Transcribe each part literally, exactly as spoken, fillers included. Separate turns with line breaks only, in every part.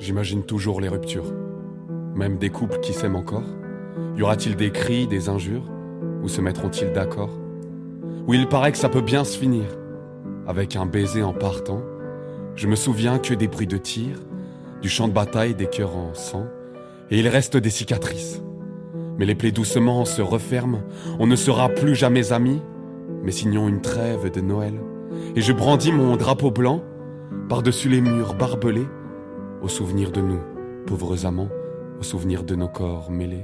J'imagine toujours les ruptures, même des couples qui s'aiment encore. Y aura-t-il des cris, des injures, ou se mettront-ils d'accord? Oui, il paraît que ça peut bien se finir, avec un baiser en partant. Je me souviens que des bruits de tir, du champ de bataille, des cœurs en sang, et il reste des cicatrices. Mais les plaies doucement se referment, on ne sera plus jamais amis, mais signons une trêve de Noël. Et je brandis mon drapeau blanc, par-dessus les murs barbelés, au souvenir de nous, pauvres amants, au souvenir de nos corps mêlés.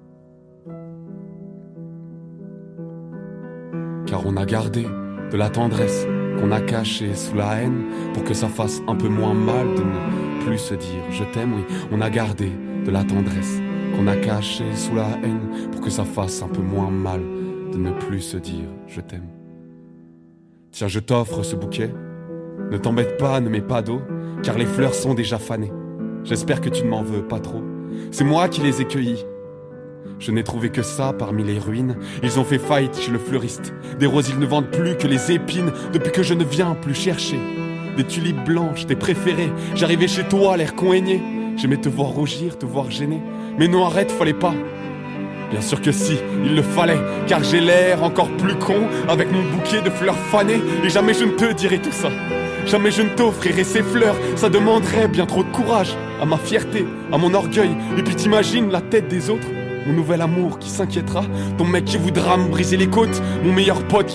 Car on a gardé de la tendresse qu'on a cachée sous la haine, pour que ça fasse un peu moins mal de ne plus se dire je t'aime. Oui, on a gardé de la tendresse qu'on a cachée sous la haine, pour que ça fasse un peu moins mal de ne plus se dire je t'aime. Tiens, je t'offre ce bouquet. Ne t'embête pas, ne mets pas d'eau, car les fleurs sont déjà fanées. J'espère que tu ne m'en veux pas trop. C'est moi qui les ai cueillies. Je n'ai trouvé que ça parmi les ruines. Ils ont fait faillite chez le fleuriste. Des roses, ils ne vendent plus que les épines, depuis que je ne viens plus chercher. Des tulipes blanches, tes préférées. J'arrivais chez toi, l'air coigné. J'aimais te voir rougir, te voir gêner. Mais non, arrête, fallait pas. Bien sûr que si, il le fallait, car j'ai l'air encore plus con avec mon bouquet de fleurs fanées. Et jamais je ne te dirai tout ça. Jamais je ne t'offrirai ces fleurs. Ça demanderait bien trop de courage à ma fierté, à mon orgueil. Et puis t'imagines la tête des autres, mon nouvel amour qui s'inquiétera, ton mec qui voudra me briser les côtes, mon meilleur pote qui